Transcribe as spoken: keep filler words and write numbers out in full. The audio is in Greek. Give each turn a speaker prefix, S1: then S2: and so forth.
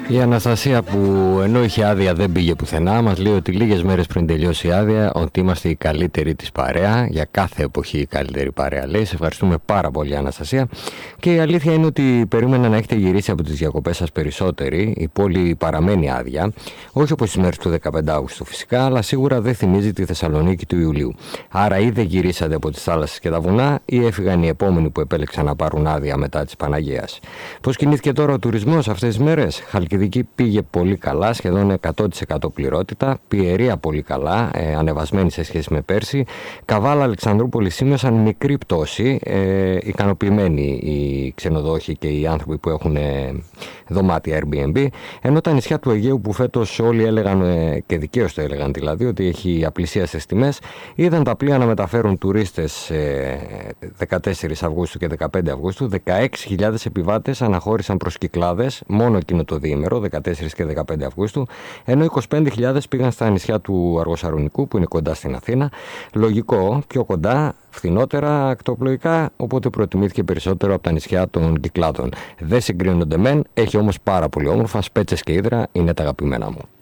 S1: Η Αναστασία, που ενώ είχε άδεια δεν πήγε πουθενά, μας λέει ότι λίγες μέρες πριν τελειώσει η άδεια ότι είμαστε η καλύτερη της παρέα, για κάθε εποχή η καλύτερη παρέα, λέει. Σε ευχαριστούμε πάρα πολύ, Αναστασία. Και η αλήθεια είναι ότι περίμενα να έχετε γυρίσει από τις διακοπές σας περισσότεροι. Η πόλη παραμένει άδεια, όχι όπως τις μέρες του δεκαπέντε Αυγούστου φυσικά, αλλά σίγουρα δεν θυμίζει τη Θεσσαλονίκη του Ιουλίου. Άρα ή δεν γυρίσατε από τις θάλασσες και τα βουνά, ή έφυγαν οι επόμενοι που επέλεξαν να πάρουν άδεια μετά της Παναγίας. Πώς κινήθηκε τώρα ο τουρισμός αυτές τις μέρες? Χαλκιδική πήγε πολύ καλά, σχεδόν εκατό τοις εκατό πληρότητα. Πιερία πολύ καλά, ε, ανεβασμένη σε σχέση με πέρσι. Καβάλα, Αλεξανδρούπολη σημείωσαν μικρή πτώση. Ε, ικανοποιημένοι οι ξενοδόχοι και οι άνθρωποι που έχουν ε, δωμάτια Airbnb. Ενώ τα νησιά του Αιγαίου, που φέτος όλοι έλεγαν, ε, και δικαίως το έλεγαν δηλαδή, ότι έχει απλησίαστες τιμές, είδαν τα πλοία να μεταφέρουν τουρίστες ε, δεκατέσσερις Αυγούστου και δεκαπέντε Αυγούστου. δεκαέξι χιλιάδες επιβάτες αναχώρησαν προς Κυκλάδες μόνο εκείνο το διήμερο, δεκατέσσερις και δεκαπέντε Αυγούστου, ενώ είκοσι πέντε χιλιάδες πήγαν στα νησιά του Αργοσαρουνικού, που είναι κοντά στην Αθήνα. Λογικό, πιο κοντά, φθηνότερα ακτοπλοϊκά, οπότε προτιμήθηκε περισσότερο από τα νησιά των Κυκλάδων. Δεν συγκρίνονται μεν, έχει όμως πάρα πολύ όμορφα, Σπέτσες και Ύδρα είναι τα αγαπημένα μου.